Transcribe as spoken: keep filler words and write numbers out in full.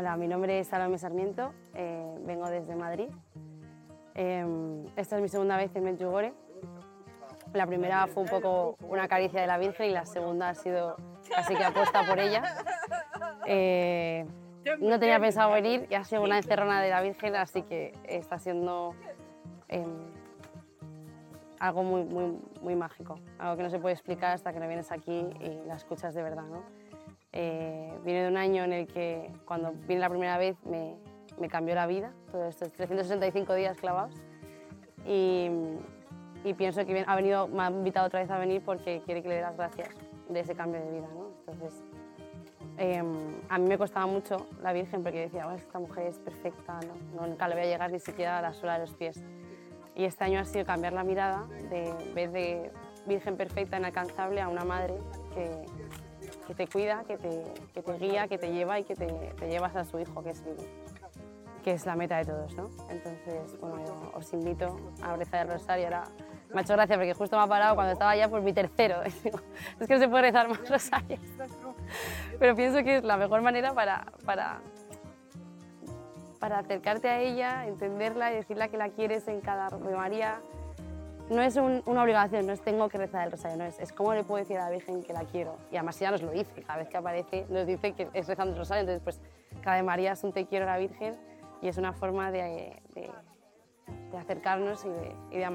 Hola, mi nombre es Salomé Sarmiento, eh, vengo desde Madrid. Eh, esta es mi segunda vez en Medjugorje. La primera fue un poco una caricia de la Virgen y la segunda ha sido casi que apuesta por ella. Eh, no tenía pensado venir y ha sido una encerrona de la Virgen, así que está siendo eh, algo muy, muy, muy mágico, algo que no se puede explicar hasta que no vienes aquí y la escuchas de verdad, ¿no? Eh, vine de un año en el que cuando vine la primera vez me, me cambió la vida, todos estos trescientos sesenta y cinco días clavados, y, y pienso que ha venido, me ha invitado otra vez a venir porque quiere que le dé las gracias de ese cambio de vida, ¿no? Entonces, eh, a mí me costaba mucho la Virgen porque decía, oh, esta mujer es perfecta, ¿no? Nunca le voy a llegar ni siquiera a la suela de los pies. Y este año ha sido cambiar la mirada de ver de Virgen perfecta, inalcanzable, a una madre que, que te cuida, que te, que te guía, que te lleva y que te, te llevas a su hijo, que es, que es la meta de todos, ¿no? Entonces, bueno, yo os invito a rezar el rosario. Ahora me ha hecho gracia porque justo me ha parado cuando estaba ya por mi tercero. Es que no se puede rezar más rosarios. Pero pienso que es la mejor manera para, para, para acercarte a ella, entenderla y decirle que la quieres en cada Ave María. No es un, una obligación, no es tengo que rezar el rosario, no es, es cómo le puedo decir a la Virgen que la quiero. Y además ella nos lo dice, cada vez que aparece nos dice que es rezando el rosario, entonces pues cada Ave María es un te quiero a la Virgen y es una forma de, de, de acercarnos y de, y de amar.